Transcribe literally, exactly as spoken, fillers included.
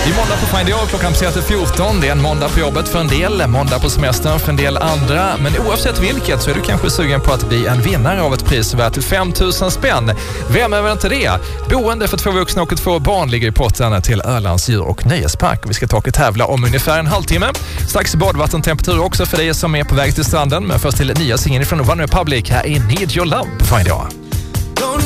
Det är måndag på Find Your, klockan tre till fjorton. Det är en måndag på jobbet för en del, måndag på semestern för en del andra. Men oavsett vilket så är du kanske sugen på att bli en vinnare av ett pris värt fem tusen spänn. Vem är väl inte det? Boende för två vuxna och två barn ligger i potten till Ölands djur- och nöjespark. Vi ska ta och tävla om ungefär en halvtimme. Strax badvattentemperatur också för dig som är på väg till stranden. Men först till nya singeln från One Republic. Här är Need Your Love på Find Your.